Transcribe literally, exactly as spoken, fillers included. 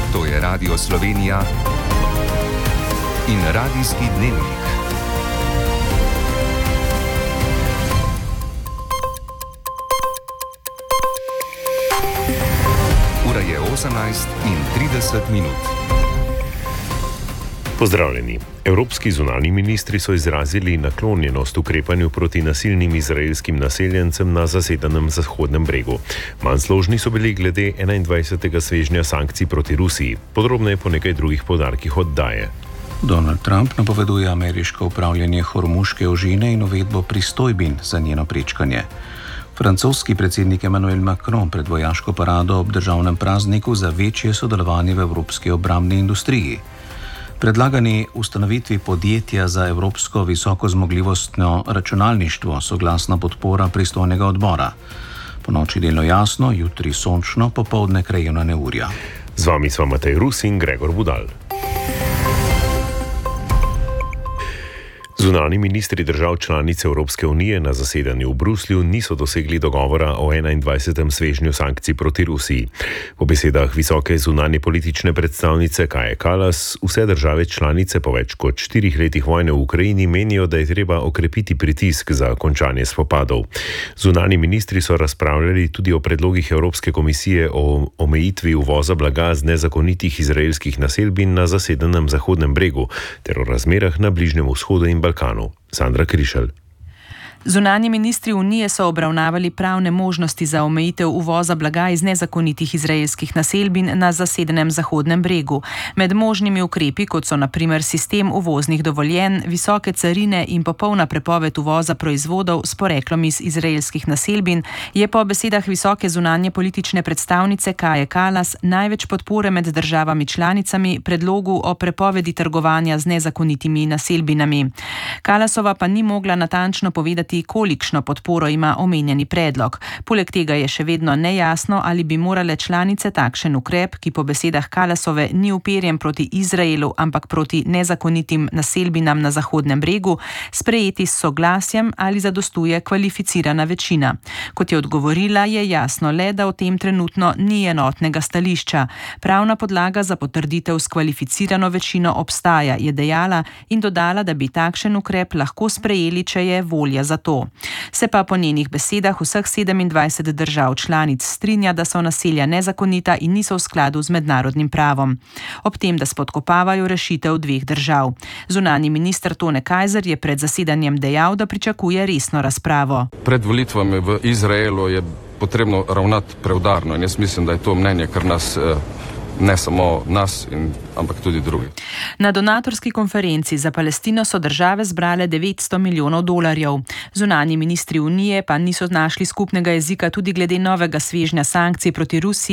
To je Radio Slovenija in Radijski dnevnik. Ura je osemnajst in trideset minut. Pozdravljeni. Evropski zunanji ministri so izrazili naklonjenost ukrepanju proti nasilnim izraelskim naseljencem na zasedenem Zahodnem bregu. Manj složni so bili glede enaindvajsetega svežnja sankcij proti Rusiji. Podrobneje po nekaj drugih poudarkih oddaje. Donald Trump napoveduje ameriško upravljanje Hormuške ožine in uvedbo pristojbin za njeno prečkanje. Francoski predsednik Emmanuel Macron pred vojaško parado ob državnem prazniku za večje sodelovanje v evropski obrambni industriji. Predlagani ustanovitvi podjetja za evropsko visokozmogljivostno računalništvo soglasna podpora pristojnega odbora. Po noči delno jasno, jutri sončno, popoldne krajevna neurja. Z vami sva Matej Rus in Gregor Budal. Zunanji ministri držav članic Evropske unije na zasedanju v Bruslju niso dosegli dogovora o enaindvajsetem svežnju sankcij proti Rusiji. Po besedah visoke zunanje politične predstavnice Kaje Kallas, vse države članice po več kot štirih letih vojne v Ukrajini menijo, da je treba okrepiti pritisk za končanje spopadov. Zunanji ministri so razpravljali tudi o predlogih Evropske komisije o omejitvi uvoza blaga z nezakonitih izraelskih naselbin na zasedenem Zahodnem bregu ter o razmerah na Bližnjem vzhodu in Balkanu. Sandra Krišelj. Zunanji ministri Unije so obravnavali pravne možnosti za omejitev uvoza blaga iz nezakonitih izraelskih naselbin na zasedenem Zahodnem bregu. Med možnimi ukrepi, kot so na primer sistem uvoznih dovoljenj, visoke carine in popolna prepoved uvoza proizvodov s poreklom iz izraelskih naselbin, je po besedah visoke zunanje politične predstavnice Kaje Kallas največ podpore med državami članicami predlogu o prepovedi trgovanja z nezakonitimi naselbinami. Kallasova pa ni mogla natančno povedati, kolikšno podporo ima omenjeni predlog. Poleg tega je še vedno nejasno, ali bi morale članice takšen ukrep, ki po besedah Kallasove ni uperjen proti Izraelu, ampak proti nezakonitim naselbinam na Zahodnem bregu, sprejeti s soglasjem ali zadostuje kvalificirana večina. Kot je odgovorila, je jasno le, da v tem trenutno ni enotnega stališča. Pravna podlaga za potrditev s kvalificirano večino obstaja, je dejala in dodala, da bi takšen ukrep lahko sprejeli, če je volja za to. Se pa po njenih besedah vseh sedemindvajset držav članic strinja, da so naselja nezakonita in niso v skladu z mednarodnim pravom. Ob tem, da spodkopavajo rešitev dveh držav. Zunanji minister Tone Kajzer je pred zasedanjem dejal, da pričakuje resno razpravo. Pred volitvami v Izraelu je potrebno ravnati preudarno in jaz mislim, da je to mnenje, kar nas ne samo nas, in, ampak tudi drugi. Na donatorski konferenci za Palestino so države zbrale devetsto milijonov dolarjev. Zunanji ministri Unije pa niso našli skupnega jezika tudi glede novega svežnja sankcij proti Rusiji